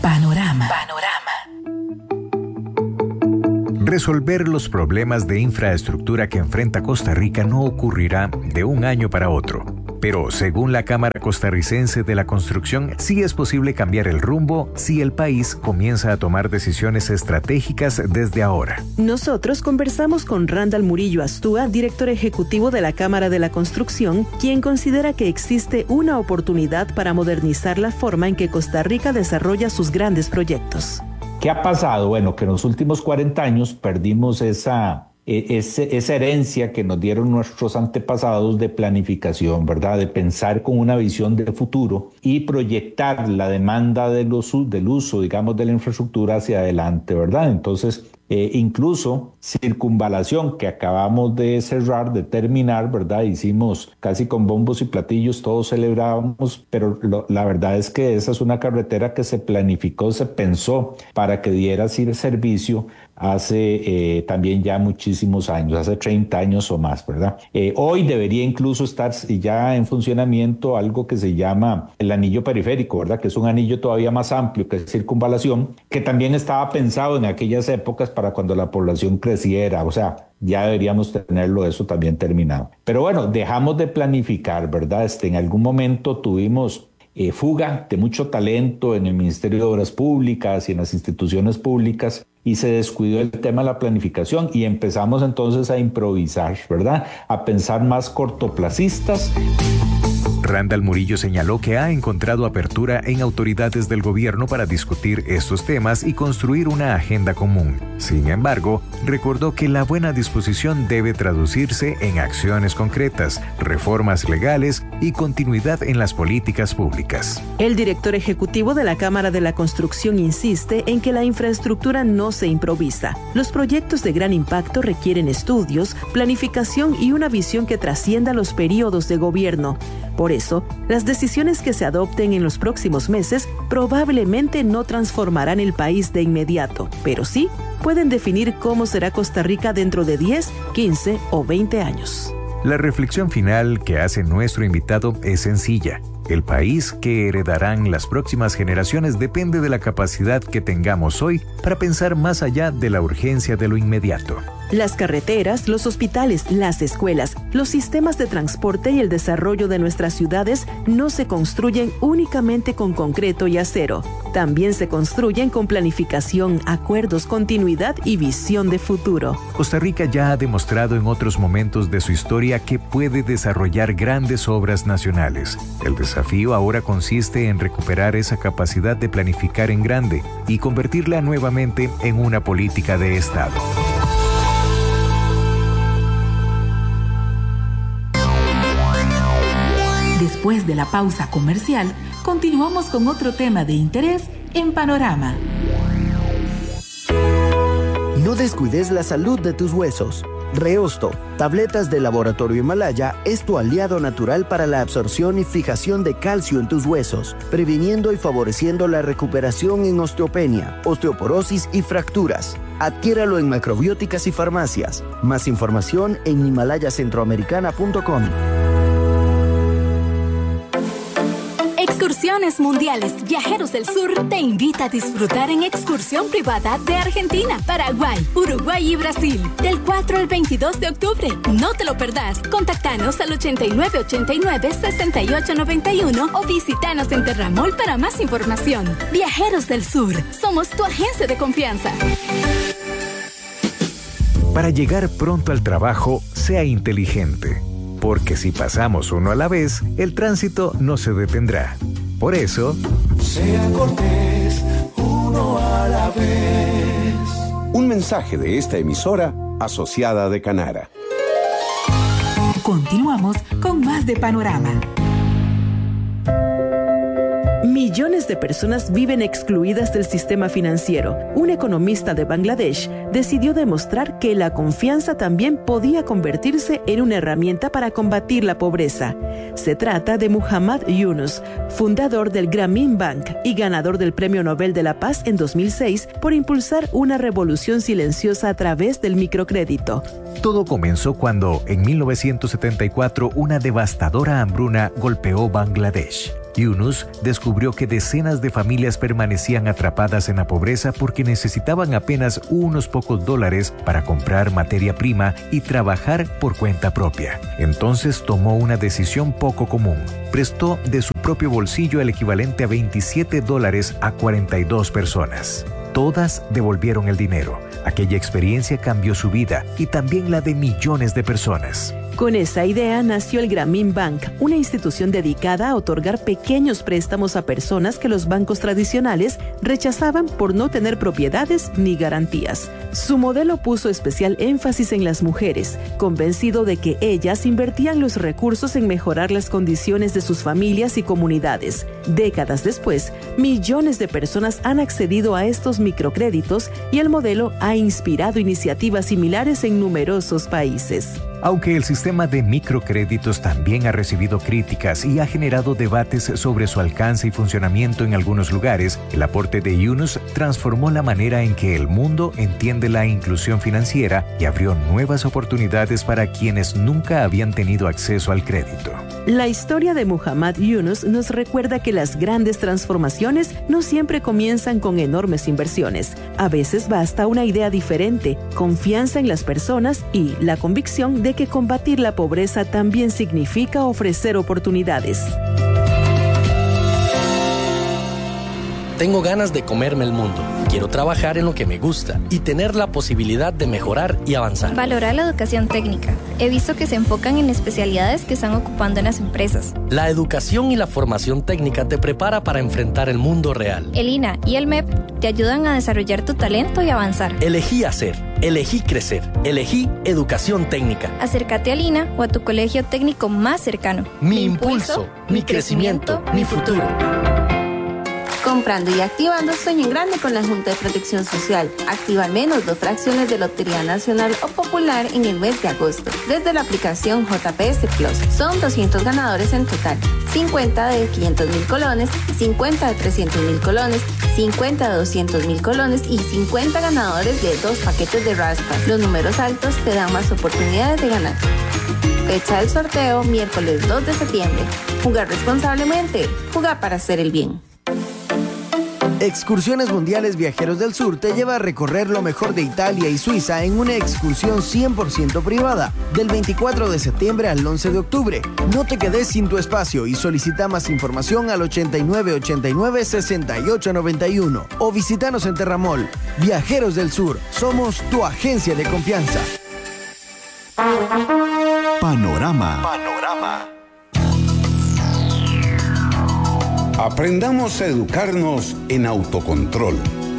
Panorama. Resolver los problemas de infraestructura que enfrenta Costa Rica no ocurrirá de un año para otro. Pero según la Cámara Costarricense de la Construcción, sí es posible cambiar el rumbo si el país comienza a tomar decisiones estratégicas desde ahora. Nosotros conversamos con Randall Murillo Astúa, director ejecutivo de la Cámara de la Construcción, quien considera que existe una oportunidad para modernizar la forma en que Costa Rica desarrolla sus grandes proyectos. ¿Qué ha pasado? Bueno, que en los últimos 40 años perdimos esa herencia que nos dieron nuestros antepasados de planificación, ¿verdad? De pensar con una visión de futuro y proyectar la demanda del uso, digamos, de la infraestructura hacia adelante, ¿verdad? Entonces, incluso circunvalación que acabamos de cerrar, de terminar, ¿verdad? Hicimos casi con bombos y platillos, todos celebrábamos, pero la verdad es que esa es una carretera que se planificó, se pensó para que diera servicio hace también ya muchísimos años, hace 30 años o más, ¿verdad? Hoy debería incluso estar ya en funcionamiento algo que se llama el anillo periférico, ¿verdad? Que es un anillo todavía más amplio que circunvalación, que también estaba pensado en aquellas épocas para cuando la población creciera, o sea, ya deberíamos tenerlo eso también terminado. Pero bueno, dejamos de planificar, ¿verdad? En algún momento tuvimos fuga de mucho talento en el Ministerio de Obras Públicas y en las instituciones públicas y se descuidó el tema de la planificación y empezamos entonces a improvisar, ¿verdad? A pensar más cortoplacistas. Randall Murillo señaló que ha encontrado apertura en autoridades del gobierno para discutir estos temas y construir una agenda común. Sin embargo, recordó que la buena disposición debe traducirse en acciones concretas, reformas legales y continuidad en las políticas públicas. El director ejecutivo de la Cámara de la Construcción insiste en que la infraestructura no se improvisa. Los proyectos de gran impacto requieren estudios, planificación y una visión que trascienda los periodos de gobierno. Por eso, las decisiones que se adopten en los próximos meses probablemente no transformarán el país de inmediato, pero sí pueden definir cómo será Costa Rica dentro de 10, 15 o 20 años. La reflexión final que hace nuestro invitado es sencilla. El país que heredarán las próximas generaciones depende de la capacidad que tengamos hoy para pensar más allá de la urgencia de lo inmediato. Las carreteras, los hospitales, las escuelas, los sistemas de transporte y el desarrollo de nuestras ciudades no se construyen únicamente con concreto y acero. También se construyen con planificación, acuerdos, continuidad y visión de futuro. Costa Rica ya ha demostrado en otros momentos de su historia que puede desarrollar grandes obras nacionales. El desafío ahora consiste en recuperar esa capacidad de planificar en grande y convertirla nuevamente en una política de Estado. Después de la pausa comercial, continuamos con otro tema de interés en Panorama. No descuides la salud de tus huesos. Reosto, tabletas de Laboratorio Himalaya, es tu aliado natural para la absorción y fijación de calcio en tus huesos, previniendo y favoreciendo la recuperación en osteopenia, osteoporosis y fracturas. Adquiéralo en macrobióticas y farmacias. Más información en himalayacentroamericana.com. Excursiones Mundiales Viajeros del Sur te invita a disfrutar en excursión privada de Argentina, Paraguay, Uruguay y Brasil del 4 al 22 de octubre. No te lo perdás. Contactanos al 8989-6891 o visitanos en Terramol para más información. Viajeros del Sur, somos tu agencia de confianza. Para llegar pronto al trabajo, sea inteligente. Porque si pasamos uno a la vez, el tránsito no se detendrá. Por eso, sea cortés, uno a la vez. Un mensaje de esta emisora asociada de Canara. Continuamos con más de Panorama. Millones de personas viven excluidas del sistema financiero. Un economista de Bangladesh decidió demostrar que la confianza también podía convertirse en una herramienta para combatir la pobreza. Se trata de Muhammad Yunus, fundador del Grameen Bank y ganador del Premio Nobel de la Paz en 2006 por impulsar una revolución silenciosa a través del microcrédito. Todo comenzó cuando, en 1974, una devastadora hambruna golpeó Bangladesh. Yunus descubrió que decenas de familias permanecían atrapadas en la pobreza porque necesitaban apenas unos pocos dólares para comprar materia prima y trabajar por cuenta propia. Entonces tomó una decisión poco común. Prestó de su propio bolsillo el equivalente a $27 a 42 personas. Todas devolvieron el dinero. Aquella experiencia cambió su vida y también la de millones de personas. Con esa idea nació el Grameen Bank, una institución dedicada a otorgar pequeños préstamos a personas que los bancos tradicionales rechazaban por no tener propiedades ni garantías. Su modelo puso especial énfasis en las mujeres, convencido de que ellas invertían los recursos en mejorar las condiciones de sus familias y comunidades. Décadas después, millones de personas han accedido a estos microcréditos y el modelo ha inspirado iniciativas similares en numerosos países. Aunque el sistema de microcréditos también ha recibido críticas y ha generado debates sobre su alcance y funcionamiento en algunos lugares, el aporte de Yunus transformó la manera en que el mundo entiende la inclusión financiera y abrió nuevas oportunidades para quienes nunca habían tenido acceso al crédito. La historia de Muhammad Yunus nos recuerda que las grandes transformaciones no siempre comienzan con enormes inversiones. A veces basta una idea diferente, confianza en las personas y la convicción de que combatir la pobreza también significa ofrecer oportunidades. Tengo ganas de comerme el mundo. Quiero trabajar en lo que me gusta y tener la posibilidad de mejorar y avanzar. Valorar la educación técnica. He visto que se enfocan en especialidades que están ocupando en las empresas. La educación y la formación técnica te prepara para enfrentar el mundo real. El INA y el MEP te ayudan a desarrollar tu talento y avanzar. Elegí hacer, elegí crecer, elegí educación técnica. Acércate al INA o a tu colegio técnico más cercano. Mi impulso, mi crecimiento, mi futuro. Comprando y activando Sueño en Grande con la Junta de Protección Social. Activa al menos 2 fracciones de Lotería Nacional o Popular en el mes de agosto, desde la aplicación JPS Plus. Son 200 ganadores en total. 50 de 500,000 colones, 50 de 300,000 colones, 50 de 200,000 colones y 50 ganadores de 2 paquetes de raspas. Los números altos te dan más oportunidades de ganar. Fecha del sorteo, miércoles 2 de septiembre. Jugar responsablemente. Jugar para hacer el bien. Excursiones Mundiales Viajeros del Sur te lleva a recorrer lo mejor de Italia y Suiza en una excursión 100% privada, del 24 de septiembre al 11 de octubre. No te quedes sin tu espacio y solicita más información al 8989-6891 o visítanos en Terramol. Viajeros del Sur, somos tu agencia de confianza. Panorama. Aprendamos a educarnos en autocontrol.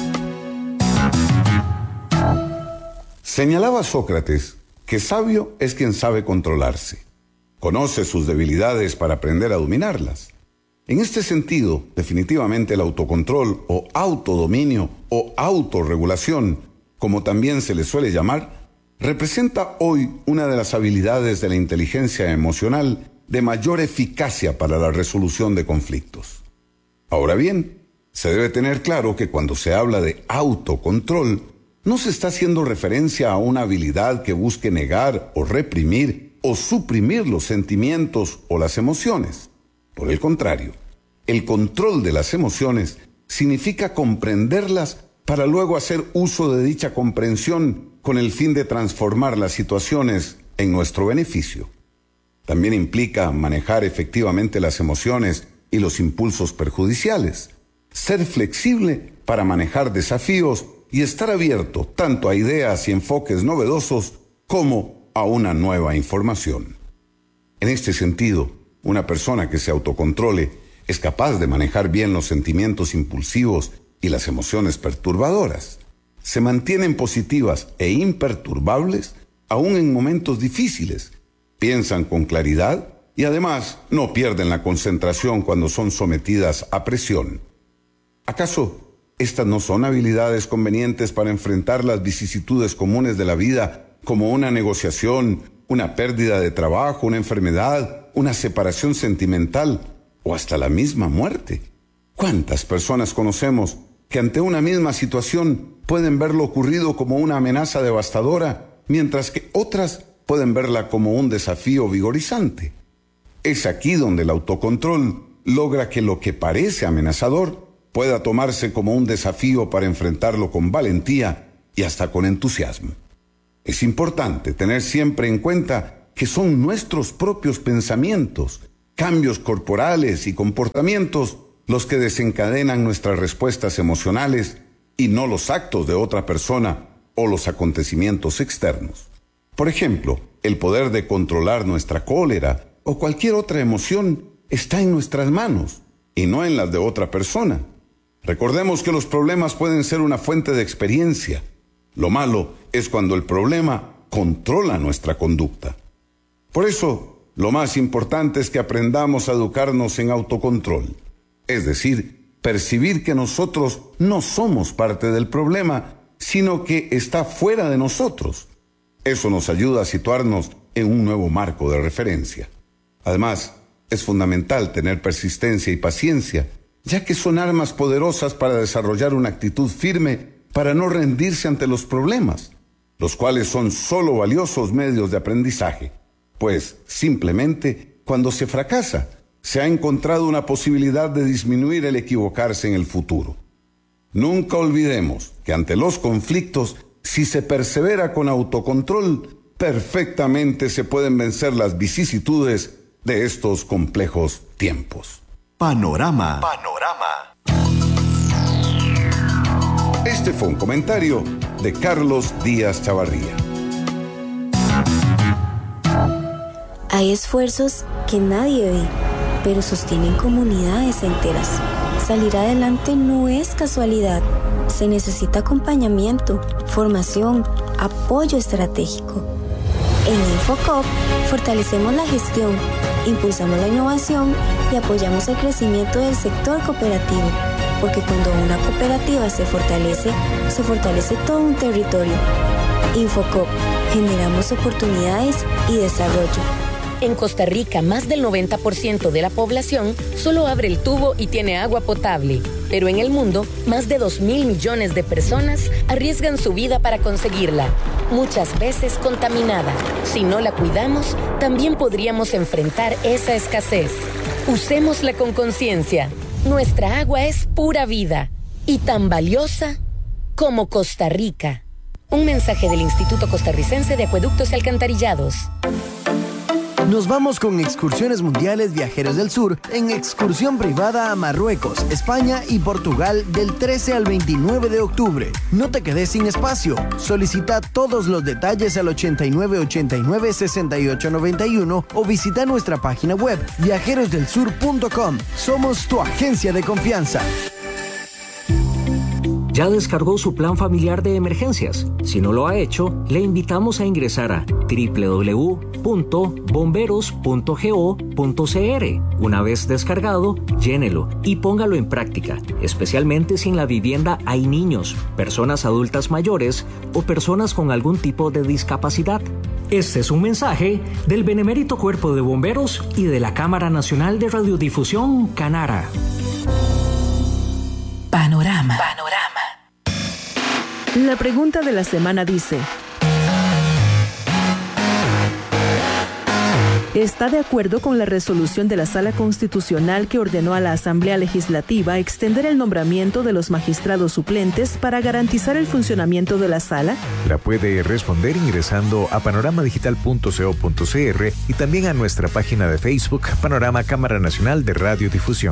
Señalaba Sócrates que sabio es quien sabe controlarse. Conoce sus debilidades para aprender a dominarlas. En este sentido, definitivamente el autocontrol o autodominio o autorregulación, como también se le suele llamar, representa hoy una de las habilidades de la inteligencia emocional de mayor eficacia para la resolución de conflictos. Ahora bien, se debe tener claro que cuando se habla de autocontrol, no se está haciendo referencia a una habilidad que busque negar o reprimir o suprimir los sentimientos o las emociones. Por el contrario, el control de las emociones significa comprenderlas para luego hacer uso de dicha comprensión con el fin de transformar las situaciones en nuestro beneficio. También implica manejar efectivamente las emociones y los impulsos perjudiciales, ser flexible para manejar desafíos y estar abierto tanto a ideas y enfoques novedosos como a una nueva información. En este sentido, una persona que se autocontrole es capaz de manejar bien los sentimientos impulsivos y las emociones perturbadoras. Se mantienen positivas e imperturbables aún en momentos difíciles, piensan con claridad y además no pierden la concentración cuando son sometidas a presión. ¿Acaso estas no son habilidades convenientes para enfrentar las vicisitudes comunes de la vida, como una negociación, una pérdida de trabajo, una enfermedad, una separación sentimental o hasta la misma muerte? ¿Cuántas personas conocemos que ante una misma situación pueden ver lo ocurrido como una amenaza devastadora, mientras que otras pueden verla como un desafío vigorizante? Es aquí donde el autocontrol logra que lo que parece amenazador pueda tomarse como un desafío para enfrentarlo con valentía y hasta con entusiasmo. Es importante tener siempre en cuenta que son nuestros propios pensamientos, cambios corporales y comportamientos los que desencadenan nuestras respuestas emocionales y no los actos de otra persona o los acontecimientos externos. Por ejemplo, el poder de controlar nuestra cólera o cualquier otra emoción está en nuestras manos y no en las de otra persona. Recordemos que los problemas pueden ser una fuente de experiencia. Lo malo es cuando el problema controla nuestra conducta. Por eso, lo más importante es que aprendamos a educarnos en autocontrol, es decir, percibir que nosotros no somos parte del problema, sino que está fuera de nosotros. Eso nos ayuda a situarnos en un nuevo marco de referencia. Además, es fundamental tener persistencia y paciencia, ya que son armas poderosas para desarrollar una actitud firme para no rendirse ante los problemas, los cuales son solo valiosos medios de aprendizaje, pues simplemente cuando se fracasa, se ha encontrado una posibilidad de disminuir el equivocarse en el futuro. Nunca olvidemos que ante los conflictos, si se persevera con autocontrol, perfectamente se pueden vencer las vicisitudes de estos complejos tiempos. Panorama. Este fue un comentario de Carlos Díaz Chavarría. Hay esfuerzos que nadie ve, pero sostienen comunidades enteras. Salir adelante no es casualidad. Se necesita acompañamiento, formación, apoyo estratégico. En Infocop fortalecemos la gestión, impulsamos la innovación y apoyamos el crecimiento del sector cooperativo, porque cuando una cooperativa se fortalece todo un territorio. Infocop, generamos oportunidades y desarrollo. En Costa Rica, más del 90% de la población solo abre el tubo y tiene agua potable. Pero en el mundo, más de 2.000 millones de personas arriesgan su vida para conseguirla, muchas veces contaminada. Si no la cuidamos, también podríamos enfrentar esa escasez. Usémosla con conciencia. Nuestra agua es pura vida y tan valiosa como Costa Rica. Un mensaje del Instituto Costarricense de Acueductos y Alcantarillados. Nos vamos con Excursiones Mundiales Viajeros del Sur en excursión privada a Marruecos, España y Portugal del 13 al 29 de octubre. No te quedes sin espacio. Solicita todos los detalles al 8989-6891 o visita nuestra página web viajerosdelsur.com. Somos tu agencia de confianza. ¿Ya descargó su plan familiar de emergencias? Si no lo ha hecho, le invitamos a ingresar a www.bomberos.go.cr. Una vez descargado, llénelo y póngalo en práctica, especialmente si en la vivienda hay niños, personas adultas mayores o personas con algún tipo de discapacidad. Este es un mensaje del Benemérito Cuerpo de Bomberos y de la Cámara Nacional de Radiodifusión, Canara. Panorama. La pregunta de la semana dice: ¿está de acuerdo con la resolución de la Sala Constitucional que ordenó a la Asamblea Legislativa extender el nombramiento de los magistrados suplentes para garantizar el funcionamiento de la Sala? La puede responder ingresando a panoramadigital.co.cr y también a nuestra página de Facebook Panorama Cámara Nacional de Radiodifusión.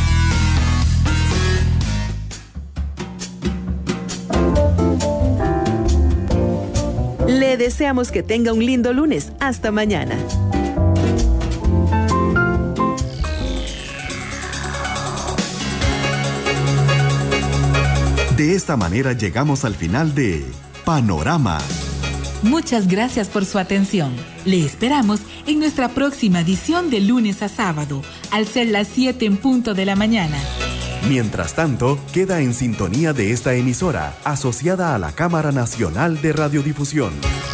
Le deseamos que tenga un lindo lunes. Hasta mañana. De esta manera llegamos al final de Panorama. Muchas gracias por su atención. Le esperamos en nuestra próxima edición de lunes a sábado, al ser las 7 en punto de la mañana. Mientras tanto, queda en sintonía de esta emisora, asociada a la Cámara Nacional de Radiodifusión.